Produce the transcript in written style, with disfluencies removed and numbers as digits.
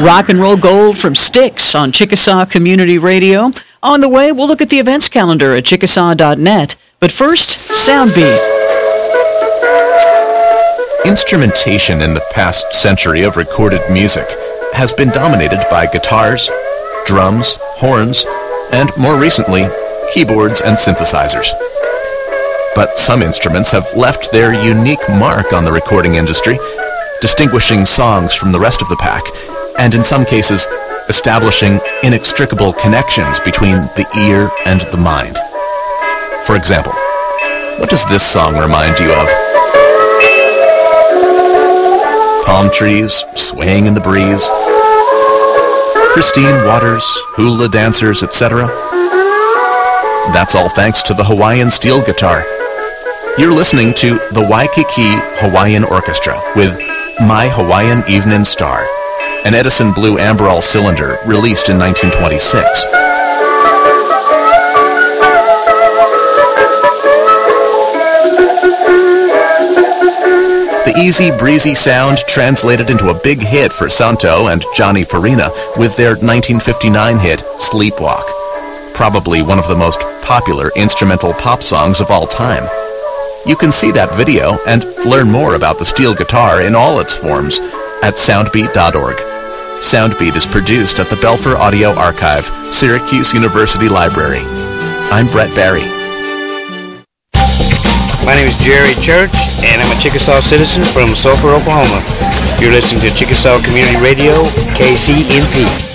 Rock and Roll Gold from Styx on Chickasaw Community Radio. On the way, we'll look at the events calendar at chickasaw.net. But first, Soundbeat. Instrumentation in the past century of recorded music has been dominated by guitars, drums, horns, and more recently, keyboards and synthesizers. But some instruments have left their unique mark on the recording industry, distinguishing songs from the rest of the pack, and in some cases, establishing inextricable connections between the ear and the mind. For example, what does this song remind you of? Palm trees swaying in the breeze, pristine waters, hula dancers, etc. That's all thanks to the Hawaiian steel guitar. You're listening to the Waikiki Hawaiian Orchestra with My Hawaiian Evening Star, an Edison Blue Amberol cylinder released in 1926. The easy, breezy sound translated into a big hit for Santo and Johnny Farina with their 1959 hit, Sleepwalk, probably one of the most popular instrumental pop songs of all time. You can see that video and learn more about the steel guitar in all its forms at soundbeat.org. Soundbeat is produced at the Belfer Audio Archive, Syracuse University Library. I'm Brett Barry. My name is Jerry Church, and I'm a Chickasaw citizen from Sulphur, Oklahoma. You're listening to Chickasaw Community Radio, KCNP.